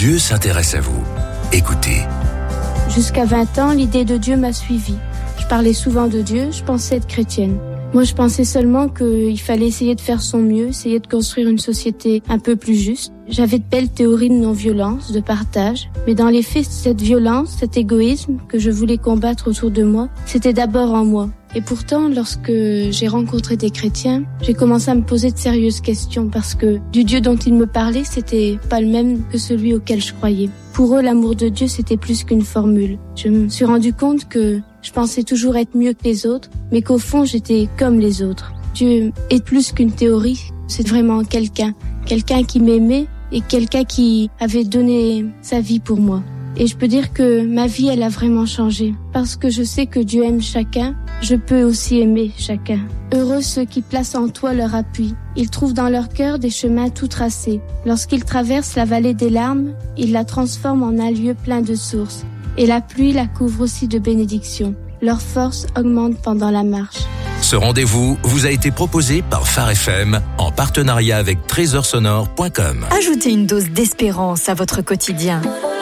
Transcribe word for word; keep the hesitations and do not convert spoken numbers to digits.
Dieu s'intéresse à vous. Écoutez. Jusqu'à vingt ans, l'idée de Dieu m'a suivie. Je parlais souvent de Dieu, je pensais être chrétienne. Moi, je pensais seulement qu'il fallait essayer de faire son mieux, essayer de construire une société un peu plus juste. J'avais de belles théories de non-violence, de partage, mais dans les faits, cette violence, cet égoïsme que je voulais combattre autour de moi, c'était d'abord en moi. Et pourtant, lorsque j'ai rencontré des chrétiens, j'ai commencé à me poser de sérieuses questions parce que du Dieu dont ils me parlaient, c'était pas le même que celui auquel je croyais. Pour eux, l'amour de Dieu, c'était plus qu'une formule. Je me suis rendu compte que je pensais toujours être mieux que les autres, mais qu'au fond, j'étais comme les autres. Dieu est plus qu'une théorie, c'est vraiment quelqu'un. Quelqu'un qui m'aimait et quelqu'un qui avait donné sa vie pour moi. Et je peux dire que ma vie, elle a vraiment changé. Parce que je sais que Dieu aime chacun, je peux aussi aimer chacun. Heureux ceux qui placent en toi leur appui. Ils trouvent dans leur cœur des chemins tout tracés. Lorsqu'ils traversent la vallée des larmes, ils la transforment en un lieu plein de sources. Et la pluie la couvre aussi de bénédictions. Leur force augmente pendant la marche. Ce rendez-vous vous a été proposé par Phare F M en partenariat avec trésor sonore point com. Ajoutez une dose d'espérance à votre quotidien.